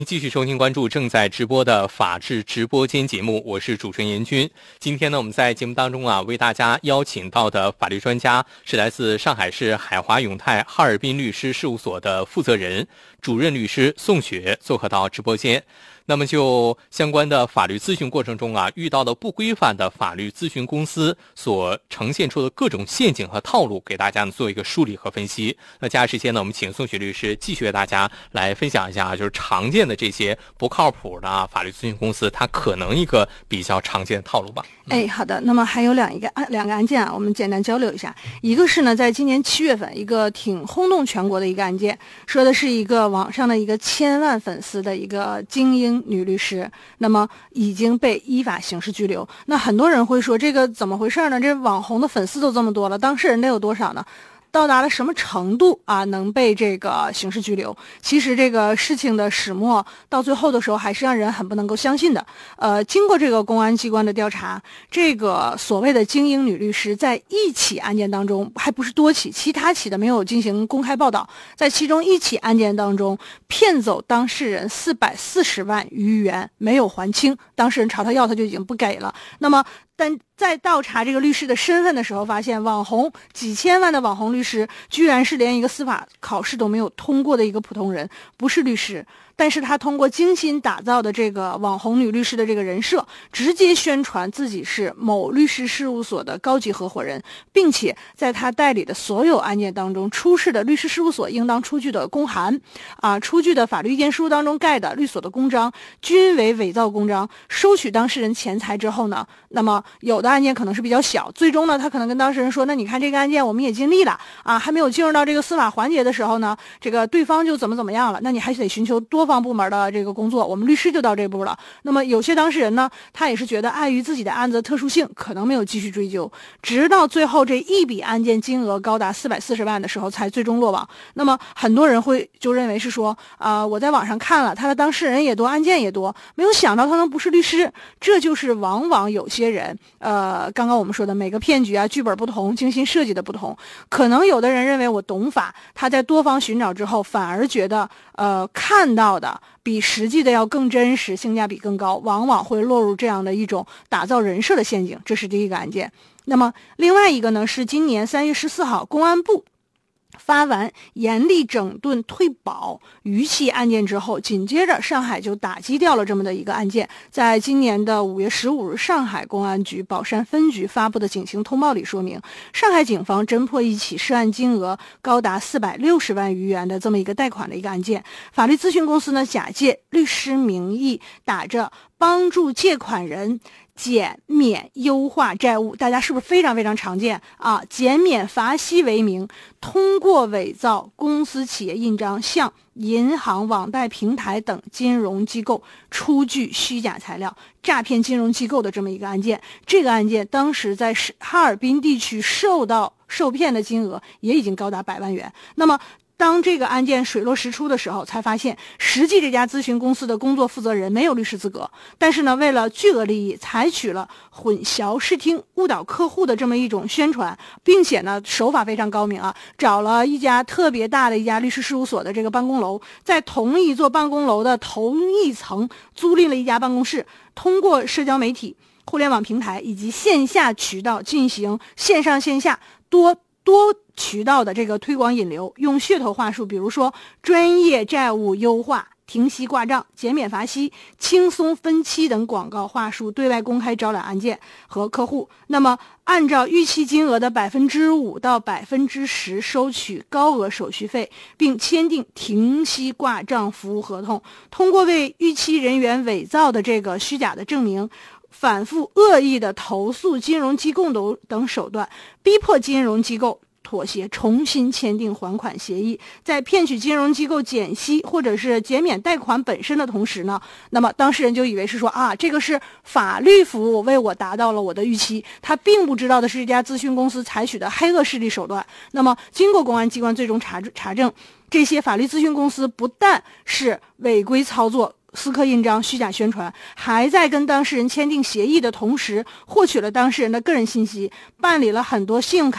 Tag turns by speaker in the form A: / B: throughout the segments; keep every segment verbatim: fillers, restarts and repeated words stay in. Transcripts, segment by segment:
A: 继续收听关注正在直播的法治直播间节目，我是主持人严军。今天呢，我们在节目当中啊，为大家邀请到的法律专家是来自上海市海华永泰哈尔滨律师事务所的负责人、主任律师宋雪做客到直播间。那么就相关的法律咨询过程中啊，遇到的不规范的法律咨询公司所呈现出的各种陷阱和套路，给大家呢做一个梳理和分析。那接下来时间呢，我们请宋雪律师继续为大家来分享一下，就是常见的这些不靠谱的啊法律咨询公司，它可能一个比较常见的套路吧。
B: 哎，好的。那么还有两一个案两个案件啊，我们简单交流一下。一个是呢，在今年七月份，一个挺轰动全国的一个案件，说的是一个网上的一个千万粉丝的一个精英女律师，那么已经被依法刑事拘留。那很多人会说，这个怎么回事呢？这网红的粉丝都这么多了，当事人得有多少呢？到达了什么程度啊，能被这个刑事拘留？其实这个事情的始末到最后的时候，还是让人很不能够相信的。呃，经过这个公安机关的调查，这个所谓的精英女律师在一起案件当中，还不是多起，其他起的没有进行公开报道，在其中一起案件当中，骗走当事人四百四十万余元没有还清，当事人朝他要，他就已经不给了。那么但在调查这个律师的身份的时候，发现网红几千万的网红律师，居然是连一个司法考试都没有通过的一个普通人，不是律师。但是他通过精心打造的这个网红女律师的这个人设，直接宣传自己是某律师事务所的高级合伙人，并且在他代理的所有案件当中出示的律师事务所应当出具的公函啊，出具的法律意见书当中盖的律所的公章，均为伪造公章。收取当事人钱财之后呢，那么有的案件可能是比较小，最终呢，他可能跟当事人说，那你看这个案件我们也尽力了啊，还没有进入到这个司法环节的时候呢，这个对方就怎么怎么样了，那你还得寻求多方部门的这个工作，我们律师就到这步了。那么有些当事人呢，他也是觉得碍于自己的案子的特殊性，可能没有继续追究，直到最后这一笔案件金额高达四百四十万的时候才最终落网。那么很多人会就认为是说啊、呃，我在网上看了他的当事人也多，案件也多，没有想到他能不是律师。这就是往往有些人呃，刚刚我们说的每个骗局啊，剧本不同，精心设计的不同，可能有的人认为我懂法，他在多方寻找之后，反而觉得呃看到的比实际的要更真实，性价比更高，往往会落入这样的一种打造人设的陷阱。这是第一个案件。那么另外一个呢，是今年三月十四号，公安部发完严厉整顿退保逾期案件之后，紧接着上海就打击掉了这么的一个案件。在今年的五月十五日，上海公安局宝山分局发布的警情通报里说明，上海警方侦破一起涉案金额高达四百六十万余元的这么一个贷款的一个案件。法律咨询公司呢，假借律师名义，打着帮助借款人减免优化债务，大家是不是非常非常常见啊？减免罚息为名，通过伪造公司企业印章，向银行、网贷平台等金融机构出具虚假材料，诈骗金融机构的这么一个案件。这个案件当时在哈尔滨地区受到受骗的金额也已经高达百万元。那么当这个案件水落石出的时候，才发现实际这家咨询公司的工作负责人没有律师资格，但是呢，为了巨额利益，采取了混淆视听、误导客户的这么一种宣传，并且呢，手法非常高明啊，找了一家特别大的一家律师事务所的这个办公楼，在同一座办公楼的同一层租赁了一家办公室，通过社交媒体、互联网平台以及线下渠道进行线上线下多多渠道的这个推广引流，用噱头话术，比如说专业债务优化、停息挂账、减免罚息、轻松分期等广告话术，对外公开招揽案件和客户。那么按照逾期金额的百分之五到百分之十收取高额手续费，并签订停息挂账服务合同，通过为逾期人员伪造的这个虚假的证明，反复恶意的投诉金融机构等等手段，逼迫金融机构妥协，重新签订还款协议，在骗取金融机构减息或者是减免贷款本身的同时呢，那么当事人就以为是说啊，这个是法律服务为我达到了我的预期，他并不知道的是这家咨询公司采取的黑恶势力手段。那么经过公安机关最终查查证，这些法律咨询公司不但是违规操作、私刻印章、虚假宣传，还在跟当事人签订协议的同时，获取了当事人的个人信息，办理了很多信用卡，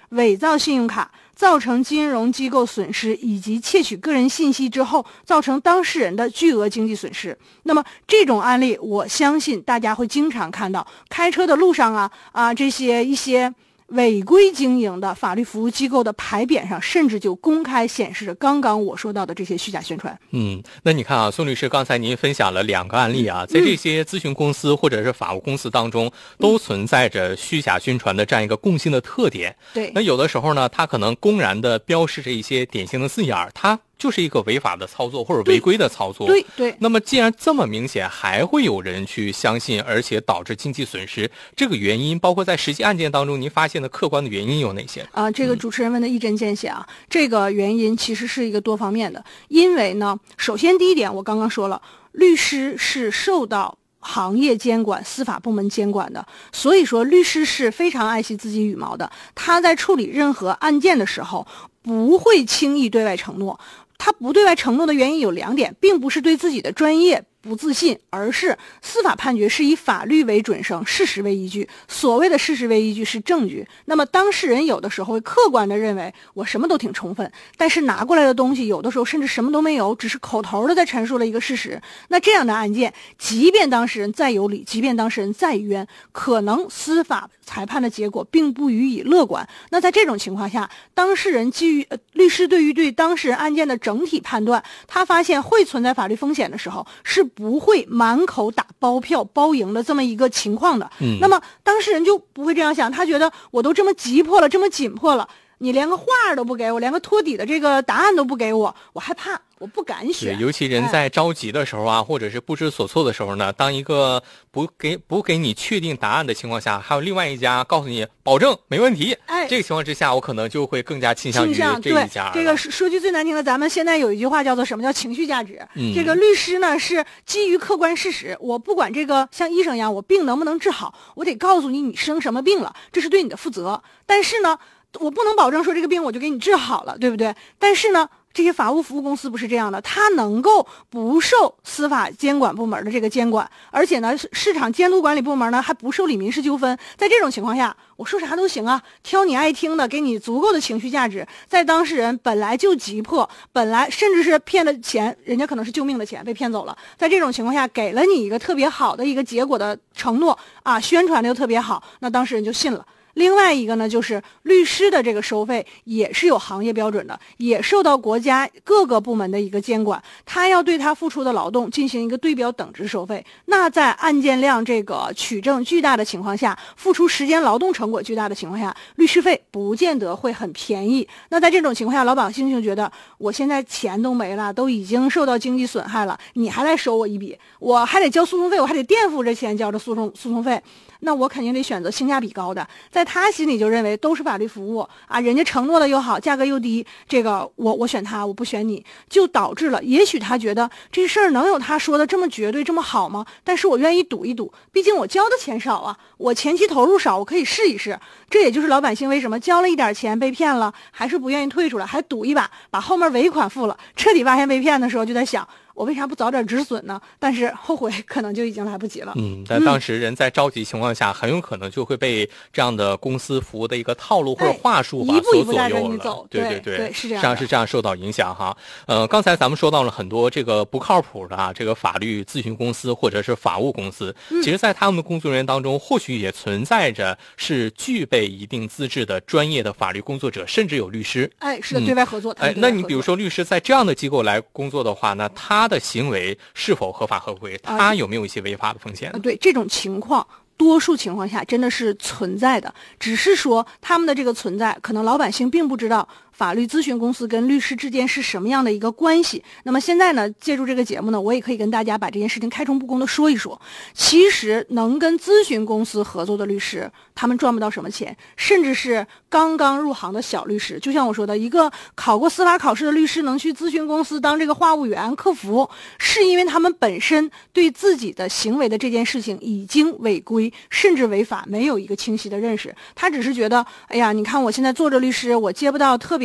B: 伪造信用卡，造成金融机构损失，以及窃取个人信息之后造成当事人的巨额经济损失。那么这种案例我相信大家会经常看到，开车的路上啊啊这些一些违规经营的法律服务机构的牌匾上，甚至就公开显示着刚刚我说到的这些虚假宣传。
A: 嗯，那你看啊，宋律师，刚才您分享了两个案例啊，在这些咨询公司或者是法务公司当中，都存在着虚假宣传的这样一个共性的特点。
B: 对，
A: 那有的时候呢，它可能公然的标示着一些典型的字眼儿，它就是一个违法的操作或者违规的操作。
B: 对 对, 对。
A: 那么既然这么明显，还会有人去相信，而且导致经济损失，这个原因包括在实际案件当中您发现的客观的原因有哪些？
B: 啊，这个主持人问的一针见血啊、嗯、这个原因其实是一个多方面的。因为呢，首先第一点我刚刚说了，律师是受到行业监管、司法部门监管的，所以说律师是非常爱惜自己羽毛的。他在处理任何案件的时候不会轻易对外承诺。他不对外承诺的原因有两点，并不是对自己的专业不自信，而是司法判决是以法律为准绳，事实为依据。所谓的事实为依据是证据，那么当事人有的时候会客观的认为我什么都挺充分，但是拿过来的东西有的时候甚至什么都没有，只是口头的在陈述了一个事实。那这样的案件，即便当事人再有理，即便当事人再冤，可能司法裁判的结果并不予以乐观。那在这种情况下，当事人基于、呃、律师对于对当事人案件的整体判断，他发现会存在法律风险的时候，是不会满口打包票包赢的这么一个情况的。
A: 嗯，
B: 那么当事人就不会这样想，他觉得我都这么急迫了，这么紧迫了，你连个话都不给我，连个托底的这个答案都不给我，我害怕，我不敢选。
A: 对，尤其人在着急的时候啊、哎，或者是不知所措的时候呢，当一个不给不给你确定答案的情况下，还有另外一家告诉你保证没问题，
B: 哎，
A: 这个情况之下，我可能就会更加倾向于这一家。
B: 这个说句最难听的，咱们现在有一句话叫做什么叫情绪价值？
A: 嗯，
B: 这个律师呢是基于客观事实，我不管这个像医生一样，我病能不能治好，我得告诉你你生什么病了，这是对你的负责。但是呢，我不能保证说这个病我就给你治好了，对不对？但是呢，这些法务服务公司不是这样的，它能够不受司法监管部门的这个监管，而且呢，市场监督管理部门呢还不受理民事纠纷。在这种情况下，我说啥都行啊，挑你爱听的，给你足够的情绪价值。在当事人本来就急迫，本来甚至是骗了钱，人家可能是救命的钱被骗走了，在这种情况下，给了你一个特别好的一个结果的承诺啊，宣传的又特别好，那当事人就信了。另外一个呢，就是律师的这个收费也是有行业标准的，也受到国家各个部门的一个监管，他要对他付出的劳动进行一个对标等值收费。那在案件量这个取证巨大的情况下，付出时间劳动成果巨大的情况下，律师费不见得会很便宜。那在这种情况下，老百姓就觉得我现在钱都没了，都已经受到经济损害了，你还来收我一笔，我还得交诉讼费，我还得垫付这钱交着诉讼诉讼费，那我肯定得选择性价比高的。在他心里就认为都是法律服务啊，人家承诺的又好，价格又低，这个我我选他，我不选你，就导致了也许他觉得这事儿能有他说的这么绝对这么好吗？但是我愿意赌一赌，毕竟我交的钱少啊，我前期投入少，我可以试一试。这也就是老百姓为什么交了一点钱被骗了，还是不愿意退出来，还赌一把，把后面尾款付了，彻底发现被骗的时候就在想，我为啥不早点止损呢？但是后悔可能就已经来不及了。
A: 嗯，但当时人在着急情况下、嗯，很有可能就会被这样的公司服务的一个套路或者话术吧、
B: 哎、一步一步
A: 所左右
B: 你走。
A: 了。对
B: 对
A: 对
B: 对，是这样，
A: 实际上是这样受到影响哈。呃，刚才咱们说到了很多这个不靠谱的啊，这个法律咨询公司或者是法务公司，
B: 嗯、
A: 其实在他们的工作人员当中，或许也存在着是具备一定资质的专业的法律工作者，甚至有律师。
B: 哎，是的，对外合作。
A: 哎、嗯，那你比如说律师在这样的机构来工作的话，那他的行为是否合法合规？他有没有一些违法的风险？
B: 啊，对，这种情况多数情况下真的是存在的，只是说他们的这个存在，可能老百姓并不知道法律咨询公司跟律师之间是什么样的一个关系。那么现在呢，借助这个节目呢，我也可以跟大家把这件事情开诚布公的说一说。其实能跟咨询公司合作的律师，他们赚不到什么钱，甚至是刚刚入行的小律师。就像我说的，一个考过司法考试的律师能去咨询公司当这个话务员、客服，是因为他们本身对自己的行为的这件事情已经违规甚至违法没有一个清晰的认识。他只是觉得，哎呀，你看我现在做着律师，我接不到特别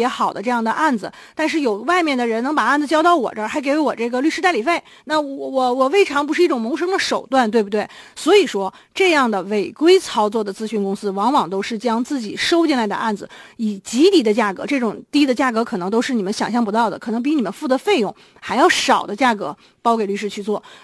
B: 别好的这样的案子，但是有外面的人能把案子交到我这儿，还给我这个律师代理费，那我我我未尝不是一种谋生的手段，对不对？所以说，这样的违规操作的咨询公司，往往都是将自己收进来的案子以极低的价格，这种低的价格可能都是你们想象不到的，可能比你们付的费用还要少的价格包给律师去做。